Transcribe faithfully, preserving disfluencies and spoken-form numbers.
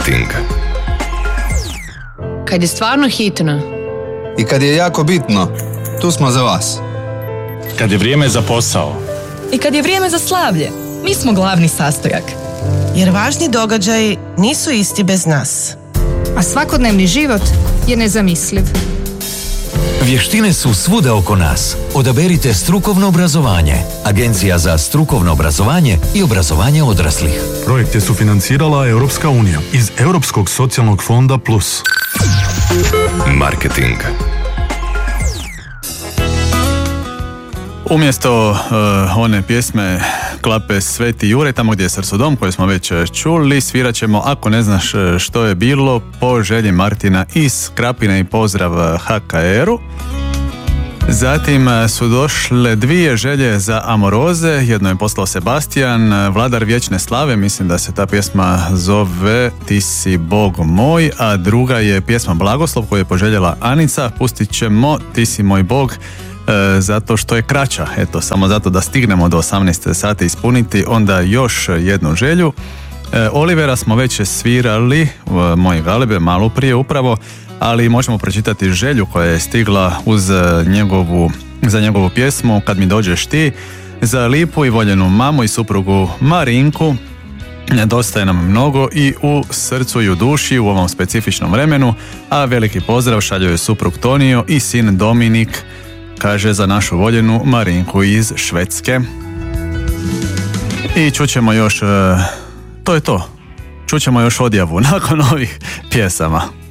Marketing. Kad je stvarno hitno i kad je jako bitno, tu smo za vas. Kad je vrijeme za posao i kad je vrijeme za slavlje, mi smo glavni sastojak. Jer važni događaji nisu isti bez nas. A svakodnevni život je nezamisliv. Vještine su svuda oko nas. Odaberite strukovno obrazovanje. Agencija za strukovno obrazovanje i obrazovanje odraslih. Projekt je sufinancirala Europska unija iz Europskog socijalnog fonda Plus. Marketing. Umjesto uh, one pjesme Klape Sveti Jure, tamo gdje je Srcodom, koje smo već čuli, svirat ćemo Ako ne znaš što je bilo, po želji Martina iz Krapine i pozdrav ha ka eru. Zatim su došle dvije želje za Amoroze, jedno je poslao Sebastian, Vladar vječne slave, mislim da se ta pjesma zove Ti si Bog moj, a druga je pjesma Blagoslov koju je poželjela Anica. Pustit ćemo Ti si moj Bog, E, zato što je kraća, eto, samo zato da stignemo do osamnaest sati ispuniti onda još jednu želju. E, Olivera smo već svirali, e, moje galebe, malo prije upravo, ali možemo pročitati želju koja je stigla uz njegovu, za njegovu pjesmu Kad mi dođeš ti, za lipu i voljenu mamu i suprugu Marinku. Nedostaje nam mnogo i u srcu i u duši u ovom specifičnom vremenu, a veliki pozdrav šalju je suprug Tonio i sin Dominik, kaže za našu voljenu Marinku iz Švedske. I čućemo još, to je to, čućemo još odjavu nakon ovih pjesama.